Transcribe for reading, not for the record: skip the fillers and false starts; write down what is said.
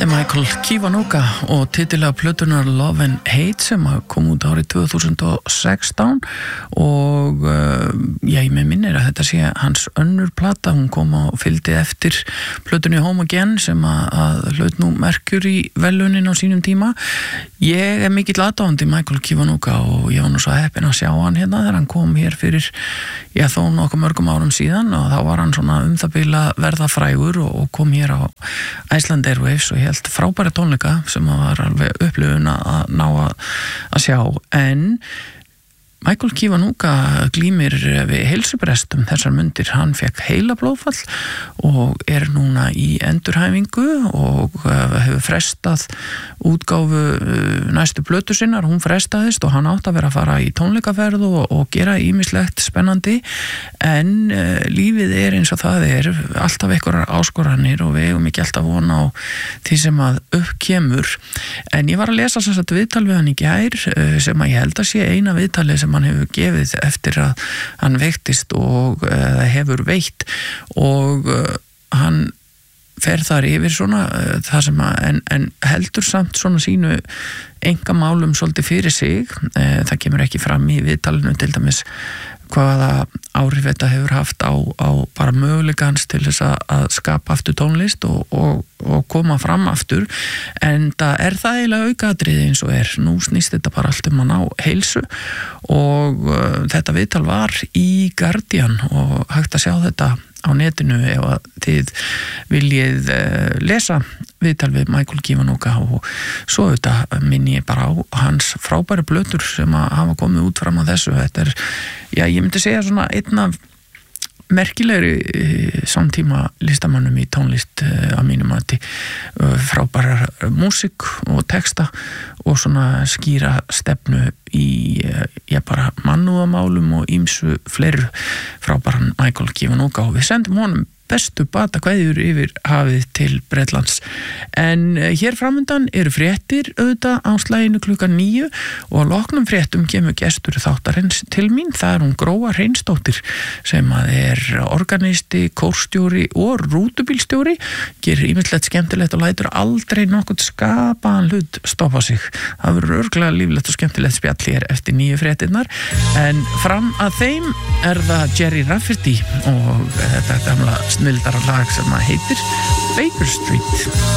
Michael Kiwanuka og titilega plötunar Love and Hate sem kom út árið 2016 og ég með minnir að þetta sé hans önnur plata, hún kom og fylgdi eftir plötunni Home Again sem að hlaut nú Mercury verðlaunin á sínum tíma. Ég mikill aðdáandi Michael Kiwanuka og ég var nú svo heppinn að sjá hann hérna þegar hann kom hér fyrir þó nokkuð mörgum árum síðan og þá var hann svona það bil að verða frægur og kom hér á Iceland Airwaves og helt frábæra tónleika sem var alveg upplifun að ná að sjá. En Michael Kiwanuka glímir við heilsubrestum þessar mundir. Hann fekk heilablóðfall og núna í endurhæfingu og hefur frestað útgáfu næstu plötu sinnar. Hún frestaðist og hann átti að vera að fara í tónleikaferð og gera ýmislegt spennandi en lífið eins og það alltaf einhverjar áskoranir og við eigum ekki alltaf vona á því sem að uppkemur. En ég var að lesa þess að viðtal við hann í gær sem að ég held að sé eina viðtalið sem hann hefur gefið eftir að hann veiktist og hefur veitt og hann fer þar yfir svona það sem að en heldur samt svona sínu einkamálum svolítið fyrir sig. Það kemur ekki fram í viðtalinu til dæmis hvaða áhrif þetta hefur haft á bara möguleikans til þess að skapa aftur tónlist og koma fram aftur en það það eiginlega aukaatriði eins og nú snýst þetta bara allt að ná heilsu og þetta viðtal var í Guardian og hægt að sjá þetta á netinu ef að þið viljið lesa viðtal við Michael Kiwanuka og svo þetta minni ég bara á hans frábæri plötur sem að hafa komið út fram á þessu. Þetta ég myndi segja svona einn af merkilegri samtíma listamannum í tónlist að mínum mati, frábærar músík og texta og svona skýra stefnu í bara mannúðamálum og ýmsu fleiri. Frábæran Michael Kiwanuka og við sendum honum bestu batakveðjur yfir hafið til Bretlands. En hér framundan eru fréttir auðvitað á slaginu 9 og að loknum fréttum kemur gestur þáttarins til mín. Það hún Gróa Hreinsdóttir sem að organisti, kórstjóri og rútubílstjóri, gerir ýmislegt skemmtilegt og lætur aldrei nokkuð skapaðan hlut stoppa sig. Það verður örugglega líflegt og skemmtilegt spjall hér eftir 9 fréttirnar en fram að þeim það Gerry Rafferty og þetta gamla snilldara lag sem heitir Baker Street.